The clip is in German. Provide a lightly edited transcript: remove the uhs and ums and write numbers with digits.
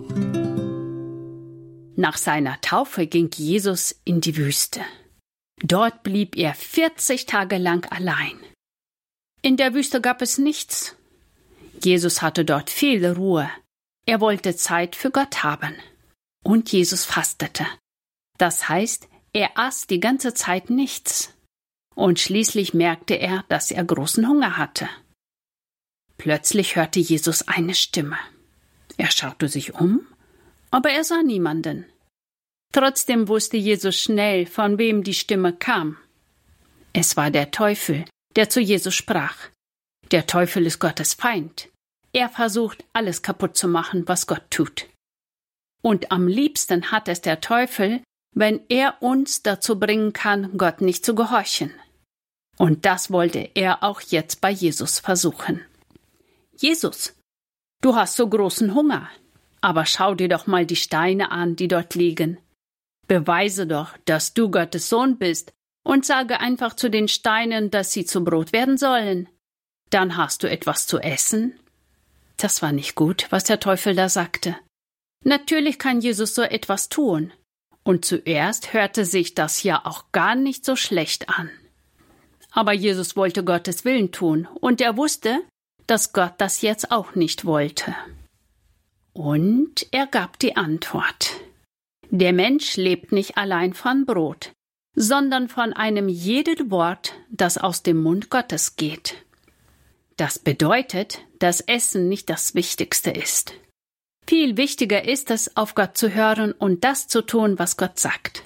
Nach seiner Taufe ging Jesus in die Wüste. Dort blieb er 40 Tage lang allein. In der Wüste gab es nichts. Jesus hatte dort viel Ruhe. Er wollte Zeit für Gott haben. Und Jesus fastete. Das heißt, er aß die ganze Zeit nichts. Und schließlich merkte er, dass er großen Hunger hatte. Plötzlich hörte Jesus eine Stimme. Er schaute sich um, aber er sah niemanden. Trotzdem wusste Jesus schnell, von wem die Stimme kam. Es war der Teufel, der zu Jesus sprach. Der Teufel ist Gottes Feind. Er versucht, alles kaputt zu machen, was Gott tut. Und am liebsten hat es der Teufel, wenn er uns dazu bringen kann, Gott nicht zu gehorchen. Und das wollte er auch jetzt bei Jesus versuchen. Jesus, du hast so großen Hunger, aber schau dir doch mal die Steine an, die dort liegen. Beweise doch, dass du Gottes Sohn bist und sage einfach zu den Steinen, dass sie zu Brot werden sollen. Dann hast du etwas zu essen. Das war nicht gut, was der Teufel da sagte. Natürlich kann Jesus so etwas tun. Und zuerst hörte sich das ja auch gar nicht so schlecht an. Aber Jesus wollte Gottes Willen tun und er wusste, dass Gott das jetzt auch nicht wollte. Und er gab die Antwort. Der Mensch lebt nicht allein von Brot, sondern von einem jeden Wort, das aus dem Mund Gottes geht. Das bedeutet, dass Essen nicht das Wichtigste ist. Viel wichtiger ist es, auf Gott zu hören und das zu tun, was Gott sagt.